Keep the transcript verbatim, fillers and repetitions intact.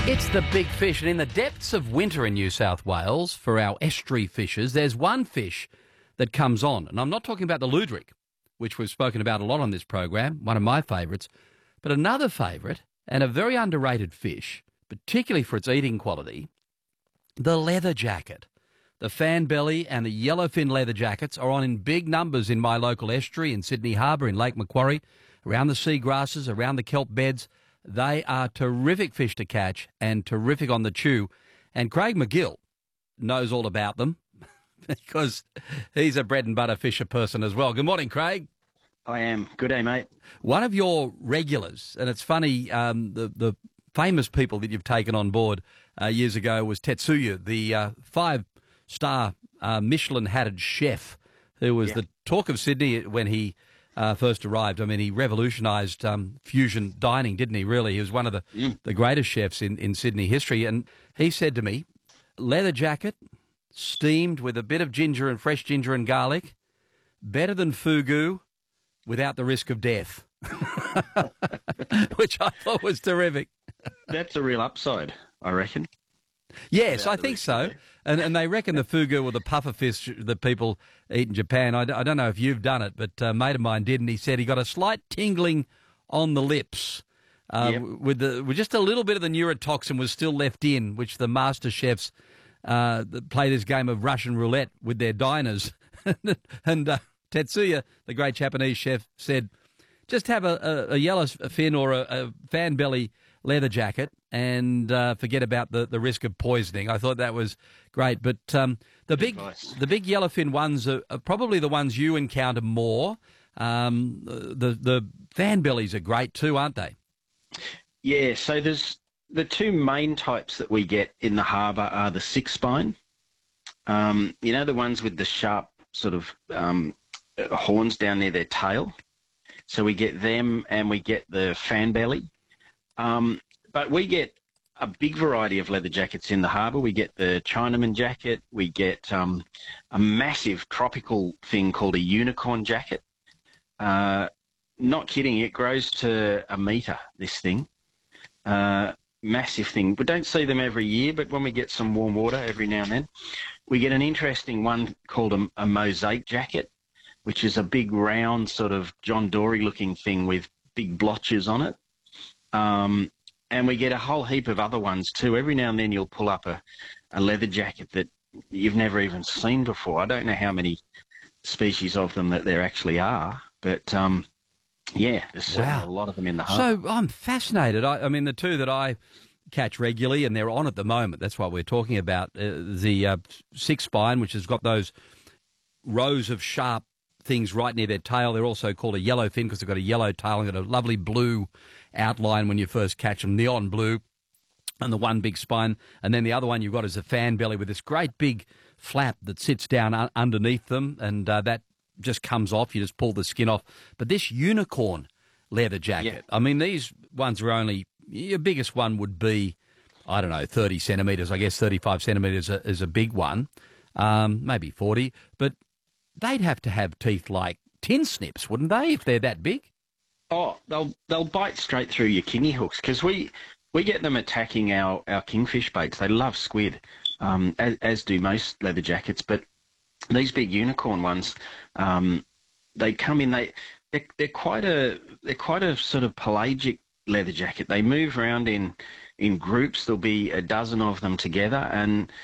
It's the big fish, and in the depths of winter in New South Wales, for our estuary fishers, there's one fish that comes on. And I'm not talking about the luderick, which we've spoken about a lot on this program, one of my favourites, but another favourite and a very underrated fish, particularly for its eating quality, the leather jacket. The fan belly and the yellowfin leather jackets are on in big numbers in my local estuary, in Sydney Harbour, in Lake Macquarie, around the seagrasses, around the kelp beds. They are terrific fish to catch and terrific on the chew. And Craig McGill knows all about them because he's a bread and butter fisher person as well. Good morning, Craig. I am. Good day, mate. One of your regulars, and it's funny, um, the, the famous people that you've taken on board uh, years ago was Tetsuya, the uh, five-star uh, Michelin-hatted chef who was yeah. the talk of Sydney when he Uh, first arrived. I mean, he revolutionised um, fusion dining, didn't he, really? He was one of the, mm. the greatest chefs in, in Sydney history. And he said to me, leather jacket, steamed with a bit of ginger and fresh ginger and garlic, better than fugu without the risk of death, which I thought was terrific. That's a real upside, I reckon. Yes, I think so. And and they reckon the fugu or the puffer fish that people eat in Japan, I, d- I don't know if you've done it, but a mate of mine did, and he said he got a slight tingling on the lips uh, yep. with the with just a little bit of the neurotoxin was still left in, which the master chefs uh, that play this game of Russian roulette with their diners. and uh, Tetsuya, the great Japanese chef, said, just have a, a, a yellow fin or a, a fan belly leather jacket and uh, forget about the, the risk of poisoning. I thought that was great. But um, the big nice. the big yellowfin ones are, are probably the ones you encounter more. Um, the the fan bellies are great too, aren't they? Yeah, so there's the two main types that we get in the harbour are the six spine. Um, you know, the ones with the sharp sort of um, horns down near their tail. So we get them and we get the fan belly. Um, but we get a big variety of leather jackets in the harbour. We get the Chinaman jacket. We get um, a massive tropical thing called a unicorn jacket. Uh, not kidding, it grows to a metre, this thing. Uh, massive thing. We don't see them every year, but when we get some warm water every now and then, we get an interesting one called a, a mosaic jacket, which is a big round sort of John Dory-looking thing with big blotches on it. Um, and we get a whole heap of other ones too. Every now and then you'll pull up a, a leather jacket that you've never even seen before. I don't know how many species of them that there actually are, but um, yeah, there's wow. a lot of them in the harbour. So I'm fascinated. I, I mean, the two that I catch regularly, and they're on at the moment, that's what we're talking about, uh, the uh, six spine, which has got those rows of sharp things right near their tail. They're also called a yellowfin because they've got a yellow tail and got a lovely blue outline when you first catch them, neon blue, and the one big spine. And then the other one you've got is a fan belly with this great big flap that sits down un- underneath them, and uh, that just comes off. You just pull the skin off. But this unicorn leather jacket, yeah. I mean, these ones are only, your biggest one would be, I don't know, thirty centimetres. I guess thirty-five centimetres is a, is a big one, um, maybe forty, but they'd have to have teeth like tin snips, wouldn't they, if they're that big? Oh, they'll they'll bite straight through your kingy hooks because we we get them attacking our, our kingfish baits. They love squid, um, as, as do most leather jackets. But these big unicorn ones, um, they come in. They they're, they're quite a they're quite a sort of pelagic leather jacket. They move around in in groups. There'll be a dozen of them together, and